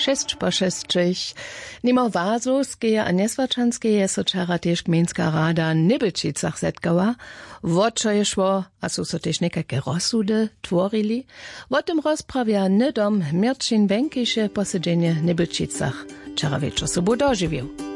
6 po 6. Nimo Wazowskie a Nesvačanskie so čara tež gmejnska rada Nibelčicach zetkała. Wotčo je šło, a su so tež nekake rozsudy tworili. Wotem rozprawia nydom Mirčin Wenkiše posedzenje Nibelčicach. Čara večer so bo doživił.